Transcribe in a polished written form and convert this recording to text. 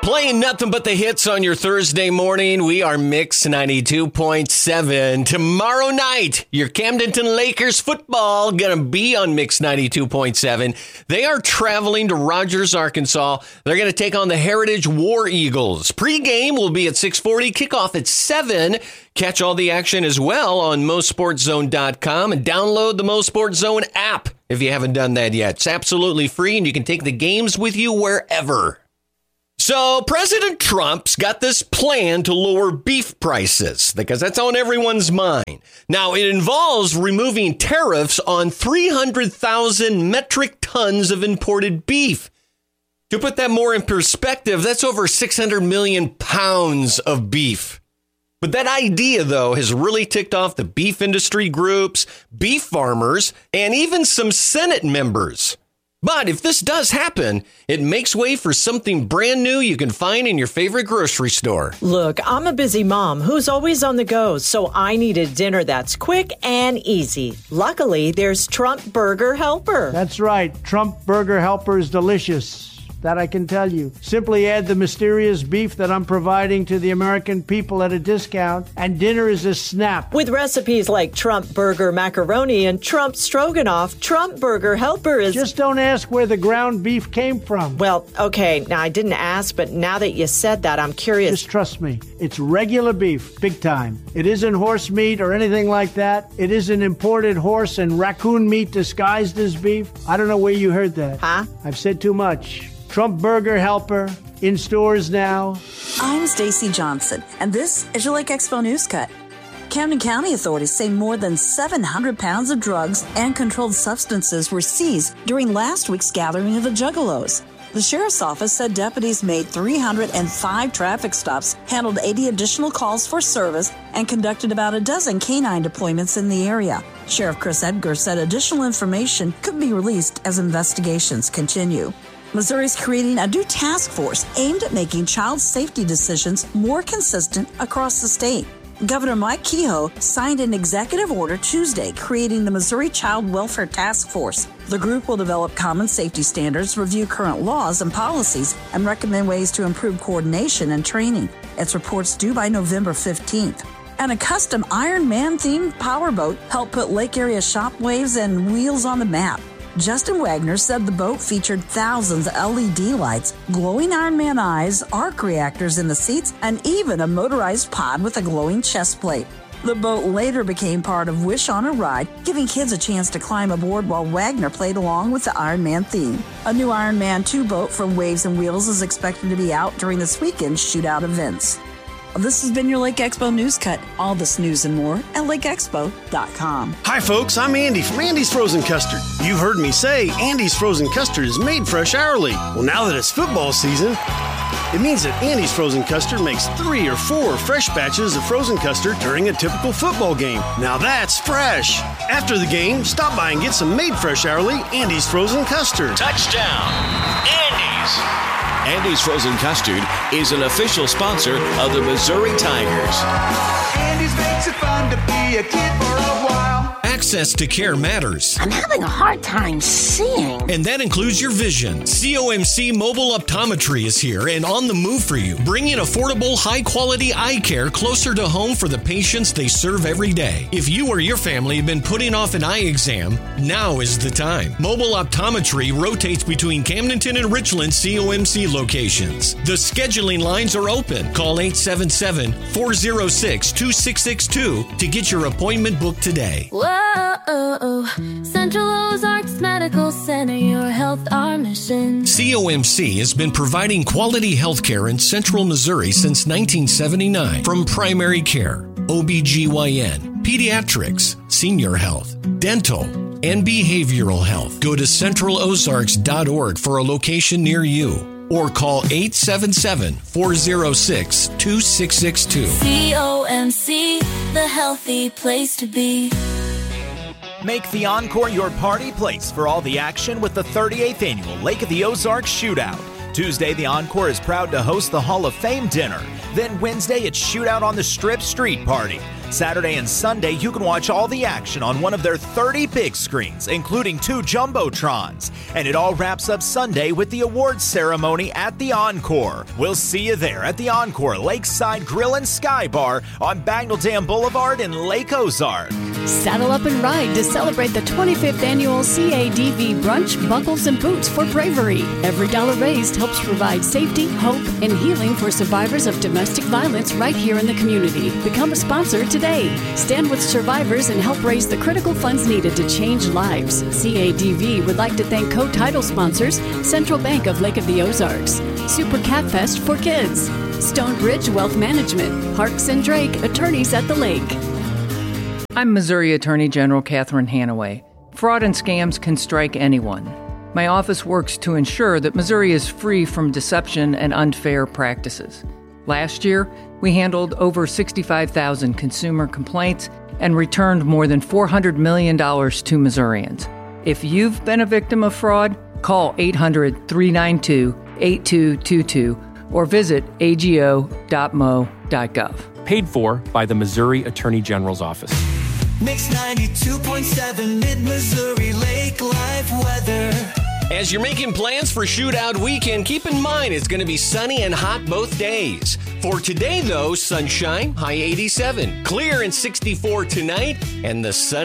Playing nothing but the hits on your Thursday morning. We are Mix 92.7. Tomorrow night, your Camdenton Lakers football going to be on Mix 92.7. They are traveling to Rogers, Arkansas. They're going to take on the Heritage War Eagles. Pre-game will be at 6:40, kickoff at 7. Catch all the action as well on MoSportsZone.com and download the MoSportsZone app if you haven't done that yet. It's absolutely free and you can take the games with you wherever. So President Trump's got this plan to lower beef prices because that's on everyone's mind. Now, it involves removing tariffs on 300,000 metric tons of imported beef. To put that more in perspective, that's over 600 million pounds of beef. But that idea, though, has really ticked off the beef industry groups, beef farmers, and even some Senate members. But if this does happen, it makes way for something brand new you can find in your favorite grocery store. Look, I'm a busy mom who's always on the go, so I needed dinner that's quick and easy. Luckily, there's Trump Burger Helper. That's right. Trump Burger Helper is delicious. That I can tell you. Simply add the mysterious beef that I'm providing to the American people at a discount, and dinner is a snap. With recipes like Trump Burger Macaroni and Trump Stroganoff, Trump Burger Helper is... Just don't ask where the ground beef came from. Well, okay, now I didn't ask, but now that you said that, I'm curious. Just trust me. It's regular beef, big time. It isn't horse meat or anything like that. It isn't imported horse and raccoon meat disguised as beef. I don't know where you heard that. Huh? I've said too much. Trump Burger Helper, in stores now. I'm Stacy Johnson, and this is your Lake Expo News Cut. Camden County authorities say more than 700 pounds of drugs and controlled substances were seized during last week's gathering of the Juggalos. The sheriff's office said deputies made 305 traffic stops, handled 80 additional calls for service, and conducted about a dozen canine deployments in the area. Sheriff Chris Edgar said additional information could be released as investigations continue. Missouri's creating a new task force aimed at making child safety decisions more consistent across the state. Governor Mike Kehoe signed an executive order Tuesday creating the Missouri Child Welfare Task Force. The group will develop common safety standards, review current laws and policies, and recommend ways to improve coordination and training. Its report's due by November 15th. And a custom Iron Man-themed powerboat helped put Lake Area shockwaves and wheels on the map. Justin Wagner said the boat featured thousands of LED lights, glowing Iron Man eyes, arc reactors in the seats, and even a motorized pod with a glowing chest plate. The boat later became part of Wish on a Ride, giving kids a chance to climb aboard while Wagner played along with the Iron Man theme. A new Iron Man 2 boat from Waves and Wheels is expected to be out during this weekend's shootout events. This has been your Lake Expo News Cut. All this news and more at lakeexpo.com. Hi, folks. I'm Andy from Andy's Frozen Custard. You've heard me say Andy's Frozen Custard is made fresh hourly. Well, now that it's football season, it means that Andy's Frozen Custard makes 3 or 4 fresh batches of frozen custard during a typical football game. Now that's fresh. After the game, stop by and get some made fresh hourly Andy's Frozen Custard. Touchdown, Andy's. Andy's Frozen Custard is an official sponsor of the Missouri Tigers. Andy's makes it fun to be a kid for a while. Access to care matters. I'm having a hard time seeing. And that includes your vision. COMC Mobile Optometry is here and on the move for you, bringing affordable, high-quality eye care closer to home for the patients they serve every day. If you or your family have been putting off an eye exam, now is the time. Mobile Optometry rotates between Camdenton and Richland COMC locations. The scheduling lines are open. Call 877-406-2662 to get your appointment booked today. Whoa, Central Ozarks Medical Center, your health, our mission. COMC has been providing quality health care in Central Missouri since 1979. From primary care, OBGYN, pediatrics, senior health, dental, and behavioral health. Go to centralozarks.org for a location near you. Or call 877-406-2662. COMC, the healthy place to be. Make the Encore your party place for all the action with the 38th Annual Lake of the Ozarks Shootout. Tuesday, the Encore is proud to host the Hall of Fame dinner. Then Wednesday, it's Shootout on the Strip Street Party. Saturday and Sunday, you can watch all the action on one of their 30 big screens, including 2 Jumbotrons. And it all wraps up Sunday with the awards ceremony at the Encore. We'll see you there at the Encore Lakeside Grill and Sky Bar on Bagnell Dam Boulevard in Lake Ozark. Saddle up and ride to celebrate the 25th annual CADV Brunch, Buckles, and Boots for Bravery. Every dollar raised helps provide safety, hope, and healing for survivors of domestic violence right here in the community. Become a sponsor today. Stand with survivors and help raise the critical funds needed to change lives. CADV would like to thank co-title sponsors Central Bank of Lake of the Ozarks, Super Cat Fest for Kids, Stonebridge Wealth Management, Harks and Drake, attorneys at the lake. I'm Missouri Attorney General Catherine Hanaway. Fraud and scams can strike anyone. My office works to ensure that Missouri is free from deception and unfair practices. Last year, we handled over 65,000 consumer complaints and returned more than $400 million to Missourians. If you've been a victim of fraud, call 800-392-8222 or visit ago.mo.gov. Paid for by the Missouri Attorney General's Office. Mix 92.7 Mid-Missouri Lake Live weather. As you're making plans for Shootout Weekend, keep in mind it's going to be sunny and hot both days. For today, though, sunshine, high 87. Clear and 64 tonight, and the sun